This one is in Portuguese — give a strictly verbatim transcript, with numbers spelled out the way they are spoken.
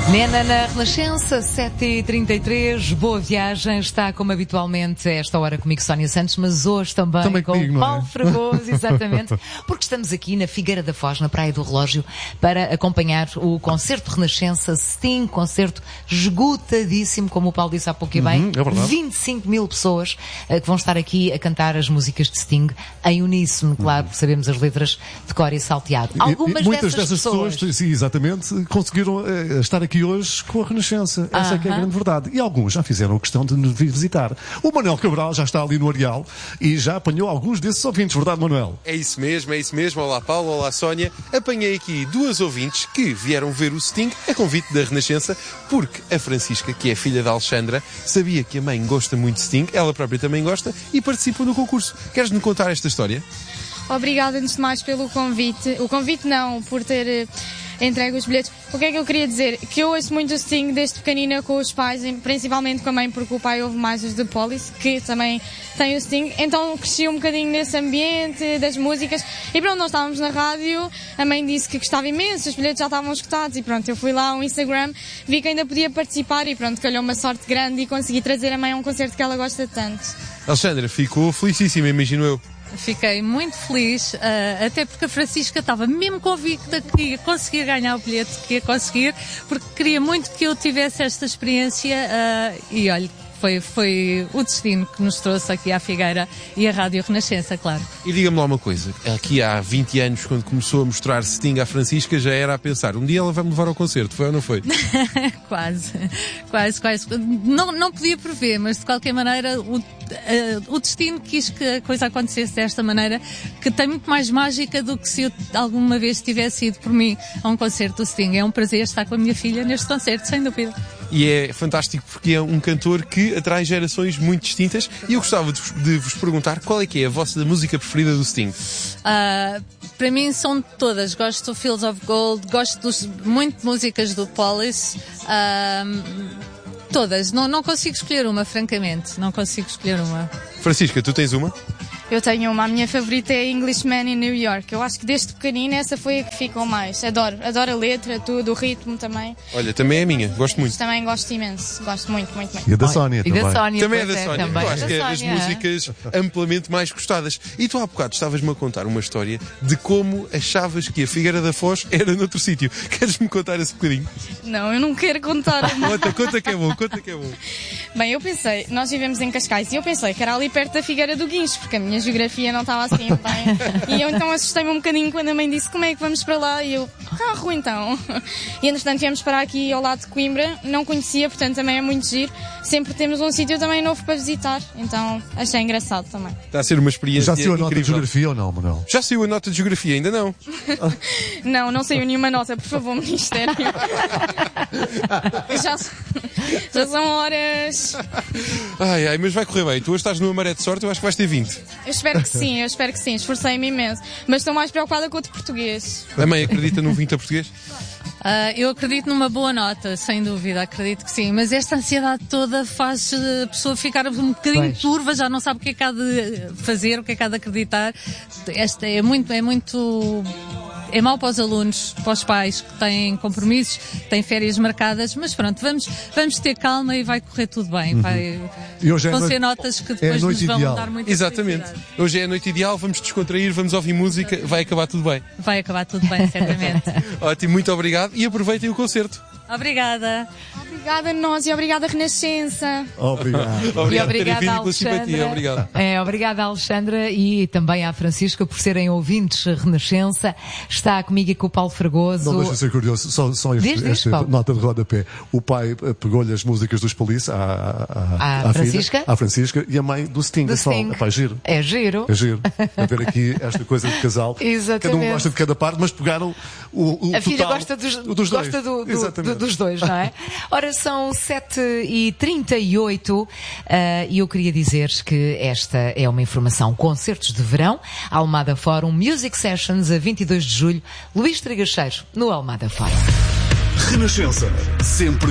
Nena na Renascença, sete e trinta e três, boa viagem, está como habitualmente a esta hora comigo Sónia Santos, mas hoje também, também com comigo, o Paulo é? Fragoso, exatamente, porque estamos aqui na Figueira da Foz, na Praia do Relógio, para acompanhar o concerto Renascença Sting, concerto esgotadíssimo, como o Paulo disse há pouco e bem, uhum, é verdade. vinte e cinco mil pessoas uh, que vão estar aqui a cantar as músicas de Sting em uníssono, claro, porque sabemos as letras de cor e salteado. Algumas e, e muitas dessas, dessas pessoas, pessoas, sim, exatamente, conseguiram uh, estar aqui hoje com a Renascença. Essa uh-huh. é que é a grande verdade. E alguns já fizeram a questão de nos vir visitar. O Manuel Cabral já está ali no Areal e já apanhou alguns desses ouvintes, verdade, Manuel? É isso mesmo, é isso mesmo. Olá, Paulo, olá, Sónia. Apanhei aqui duas ouvintes que vieram ver o Sting a convite da Renascença, porque a Francisca, que é filha da Alexandra, sabia que a mãe gosta muito de Sting, ela própria também gosta, e participou no concurso. Queres-me contar esta história? Obrigada, antes de mais, pelo convite. O convite não, por ter entregue os bilhetes. O que é que eu queria dizer? Que eu ouço muito o Sting desde pequenina com os pais, principalmente com a mãe, porque o pai ouve mais os The Police, que também tem o Sting. Então cresci um bocadinho nesse ambiente das músicas. E pronto, nós estávamos na rádio, a mãe disse que gostava imenso, os bilhetes já estavam esgotados. E pronto, eu fui lá ao Instagram, vi que ainda podia participar e pronto, calhou uma sorte grande e consegui trazer a mãe a um concerto que ela gosta tanto. Alexandra, ficou felicíssima, imagino eu. Fiquei muito feliz, uh, até porque a Francisca estava mesmo convicta que ia conseguir ganhar o bilhete, que ia conseguir, porque queria muito que eu tivesse esta experiência uh, e olha, foi, foi o destino que nos trouxe aqui à Figueira e a Rádio Renascença, claro. E diga-me lá uma coisa, aqui há vinte anos, quando começou a mostrar Sting à Francisca, já era a pensar, um dia ela vai me levar ao concerto, foi ou não foi? Quase, quase, quase. Não, não podia prever, mas de qualquer maneira o, uh, o destino quis que a coisa acontecesse desta maneira, que tem muito mais mágica do que se eu alguma vez tivesse ido por mim a um concerto do Sting. É um prazer estar com a minha filha neste concerto, sem dúvida. E é fantástico porque é um cantor que atrai gerações muito distintas e eu gostava de vos, de vos perguntar qual é que é a vossa música preferida do Sting? Uh, para mim são todas. Gosto do Fields of Gold, gosto dos, muito de músicas do Police, uh, todas. Não, não consigo escolher uma, francamente. Não consigo escolher uma. Francisca, tu tens uma? Eu tenho uma, a minha favorita é Englishman in New York. Eu acho que desde pequenina essa foi a que ficou mais. Adoro, adoro a letra, tudo, o ritmo também. Olha, também é a minha, gosto muito. Também gosto imenso, gosto muito, muito, muito. E a da Sónia e também. da Sónia, também é da é, Sónia. também. Eu acho que é das músicas amplamente mais gostadas. E tu há bocado estavas-me a contar uma história de como achavas que a Figueira da Foz era noutro sítio. Queres-me contar esse bocadinho? Não, eu não quero contar. Conta, conta que é bom, conta que é bom. Bem, eu pensei, nós vivemos em Cascais e eu pensei que era ali perto da Figueira do Guincho, porque a minha geografia não estava assim bem. E eu então assustei-me um bocadinho quando a mãe disse como é que vamos para lá e eu, carro então. E entretanto viemos parar aqui ao lado de Coimbra, não conhecia, portanto também é muito giro. Sempre temos um sítio também novo para visitar, então achei engraçado também. Está a ser uma experiência Já saiu a nota incrível. de geografia ou não, Manuel? Já saiu a nota de geografia, ainda não? Não, não saiu nenhuma nota, por favor, Ministério. já, já são horas. Ai, ai, mas vai correr bem. Tu hoje estás numa maré de sorte, eu acho que vais ter vinte. Eu espero que sim, eu espero que sim. Esforcei-me imenso. Mas estou mais preocupada com o de português. A mãe acredita num vinte a português? Uh, eu acredito numa boa nota, sem dúvida, acredito que sim. Mas esta ansiedade toda faz a pessoa ficar um bocadinho Pois. turva, já não sabe o que é que há de fazer, o que é que há de acreditar. Esta é muito, é muito... É mau para os alunos, para os pais que têm compromissos, têm férias marcadas, mas pronto, vamos, vamos ter calma e vai correr tudo bem. Uhum. Vai, E hoje é vão noite, ser notas que é a depois noite nos vão ideal. dar muita Exatamente. felicidade. Hoje é a noite ideal, vamos descontrair, vamos ouvir música, vai acabar tudo bem. Vai acabar tudo bem, certamente. Ótimo, muito obrigado e aproveitem o concerto. Obrigada. Obrigada a nós e obrigada Renascença. Obrigado. Obrigado E por terem obrigada, vindo e pela simpatia. Alexandra. Obrigado. É, obrigada, Alexandra, e também à Francisca por serem ouvintes Renascença. Está comigo e com o Paulo Fragoso. Não deixa de ser curioso, só, só este, Diz, diz, esta Paulo. nota de rodapé. O pai eh, pegou-lhe as músicas dos Police à, à, À à Francisca? filha, à Francisca, e a mãe do Sting. Do é só, Sting. epá, giro. É giro. É giro. A ver aqui esta coisa de casal. Exatamente. Cada um gosta de cada parte, mas pegaram o, o A filha total gosta dos, dos dois. gosta do, do, Exatamente. do, dos dois, não é? Ora, são sete e trinta e oito uh, e eu queria dizer que esta é uma informação. Concertos de verão, Almada Fórum, Music Sessions a vinte e dois de julho, Luís Trigacheiro, no Almada Fórum. Renascença, sempre